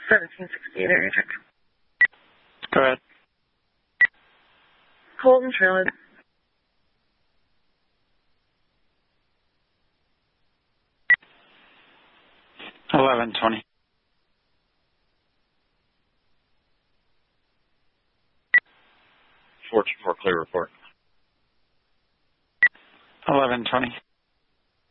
1768 area check. Go ahead. Colton Trailer. 1120. Fortune for clear report. 1120.